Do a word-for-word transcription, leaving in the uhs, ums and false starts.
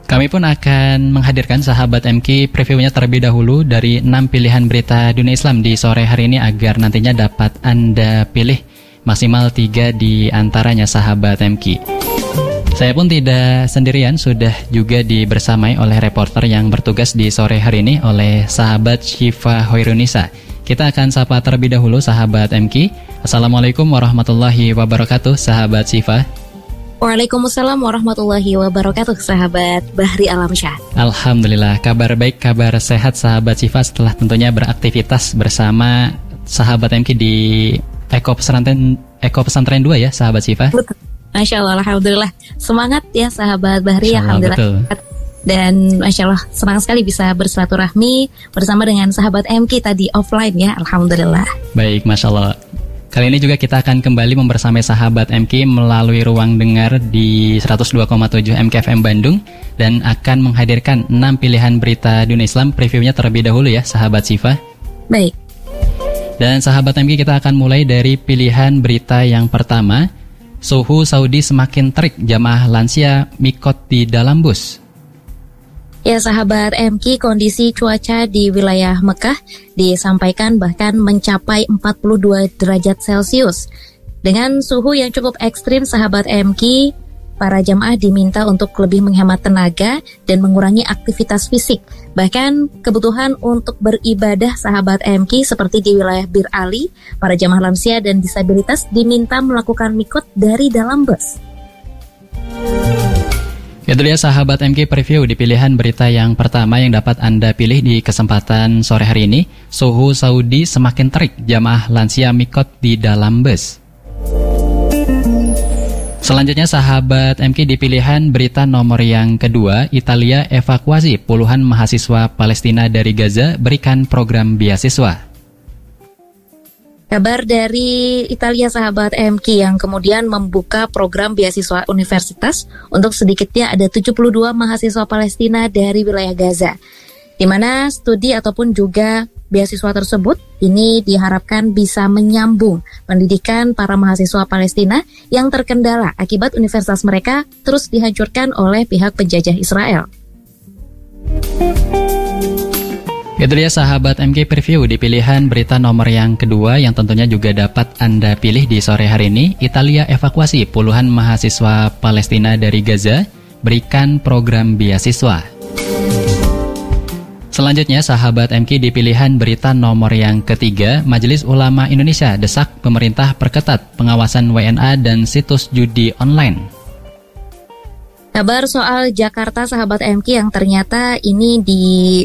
Kami pun akan menghadirkan sahabat M K previewnya terlebih dahulu dari enam pilihan berita dunia Islam di sore hari ini agar nantinya dapat Anda pilih maksimal tiga di antaranya sahabat M K. Saya pun tidak sendirian, sudah juga dibersamai oleh reporter yang bertugas di sore hari ini oleh sahabat Syifa Hoirunisa. Kita akan sapa terlebih dahulu sahabat M K. Assalamualaikum warahmatullahi wabarakatuh sahabat Syifa. Waalaikumsalam warahmatullahi wabarakatuh sahabat Bahri Alamsyah. Alhamdulillah, kabar baik, kabar sehat sahabat Syifa setelah tentunya beraktivitas bersama sahabat M K di Eko Pesantren Eko Pesantren dua ya sahabat Syifa. Masya Allah, Alhamdulillah. Semangat ya sahabat Bahri, Masya Allah, Alhamdulillah. betul. Dan Masya Allah, senang sekali bisa bersilaturahmi bersama dengan sahabat M K tadi offline ya, Alhamdulillah. Baik, Masya Allah. Kali ini juga kita akan kembali membersamai sahabat M K melalui ruang dengar di seratus dua koma tujuh M K F M Bandung dan akan menghadirkan enam pilihan berita dunia Islam previewnya terlebih dahulu ya sahabat Syifa. Baik. Dan sahabat M K kita akan mulai dari pilihan berita yang pertama. Suhu Saudi semakin terik, jamaah lansia mikot di dalam bus. Ya sahabat M K, kondisi cuaca di wilayah Mekah disampaikan bahkan mencapai empat puluh dua derajat Celcius. Dengan suhu yang cukup ekstrim sahabat M K, para jamaah diminta untuk lebih menghemat tenaga dan mengurangi aktivitas fisik. Bahkan kebutuhan untuk beribadah sahabat M K seperti di wilayah Bir Ali, para jamaah lansia dan disabilitas diminta melakukan mikot dari dalam bus. Itu dia sahabat M K preview di pilihan berita yang pertama yang dapat Anda pilih di kesempatan sore hari ini. Suhu Saudi semakin terik, jamaah lansia mikot di dalam bus. Selanjutnya sahabat M K di pilihan berita nomor yang kedua, Italia evakuasi puluhan mahasiswa Palestina dari Gaza berikan program beasiswa. Kabar dari Italia sahabat M K yang kemudian membuka program beasiswa universitas untuk sedikitnya ada tujuh puluh dua mahasiswa Palestina dari wilayah Gaza, di mana studi ataupun juga beasiswa tersebut ini diharapkan bisa menyambung pendidikan para mahasiswa Palestina yang terkendala akibat universitas mereka terus dihancurkan oleh pihak penjajah Israel. Itu dia sahabat M K Preview di pilihan berita nomor yang kedua yang tentunya juga dapat Anda pilih di sore hari ini. Italia evakuasi puluhan mahasiswa Palestina dari Gaza berikan program beasiswa. Selanjutnya sahabat M K di pilihan berita nomor yang ketiga, Majelis Ulama Indonesia desak pemerintah perketat pengawasan W N A dan situs judi online. Kabar soal Jakarta sahabat M K yang ternyata ini di